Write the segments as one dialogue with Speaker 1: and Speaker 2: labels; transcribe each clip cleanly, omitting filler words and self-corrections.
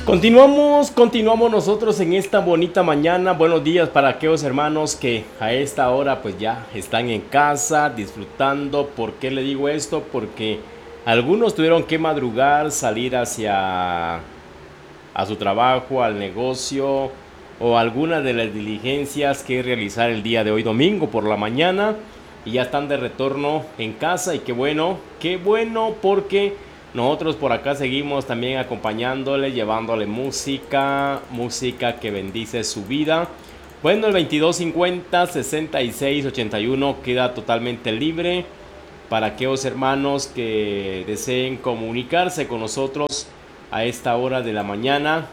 Speaker 1: Continuamos nosotros en esta bonita mañana. Buenos días para aquellos hermanos que a esta hora pues ya están en casa disfrutando. ¿Por qué le digo esto? Porque algunos tuvieron que madrugar, salir hacia a su trabajo, al negocio o alguna de las diligencias que realizar el día de hoy domingo por la mañana y ya están de retorno en casa. Y qué bueno porque nosotros por acá seguimos también acompañándole, llevándole música que bendice su vida. Bueno, el 2250-6681 queda totalmente libre para aquellos hermanos que deseen comunicarse con nosotros a esta hora de la mañana.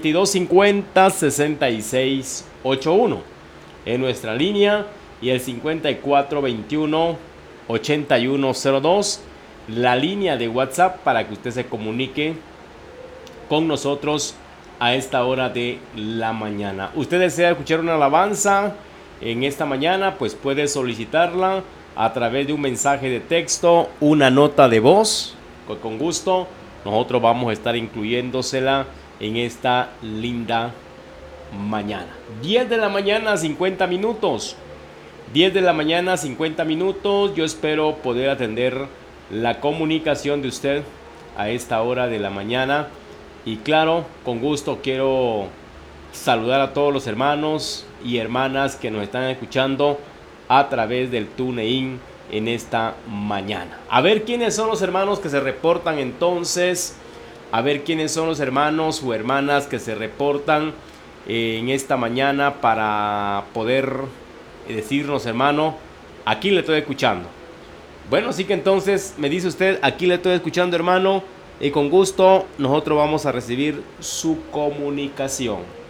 Speaker 1: 2250-6681 en nuestra línea y el 5421-8102. La línea de WhatsApp para que usted se comunique con nosotros a esta hora de la mañana. Usted desea escuchar una alabanza en esta mañana, pues puede solicitarla a través de un mensaje de texto, una nota de voz. Con gusto nosotros vamos a estar incluyéndosela en esta linda mañana. 10 de la mañana, 50 minutos. 10 de la mañana, 50 minutos. Yo espero poder atender la comunicación de usted a esta hora de la mañana. Y claro, con gusto quiero saludar a todos los hermanos y hermanas que nos están escuchando a través del TuneIn en esta mañana. A ver quiénes son los hermanos que se reportan entonces. A ver quiénes son los hermanos o hermanas que se reportan en esta mañana para poder decirnos, hermano, aquí le estoy escuchando. Bueno, así que entonces me dice usted, aquí le estoy escuchando, hermano, y con gusto nosotros vamos a recibir su comunicación.